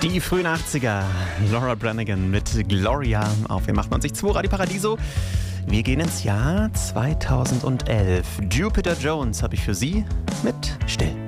Die frühen 80er, Laura Branigan mit Gloria auf dem 98.2 Radio Paradiso. Wir gehen ins Jahr 2011. Jupiter Jones habe ich für Sie mit Still.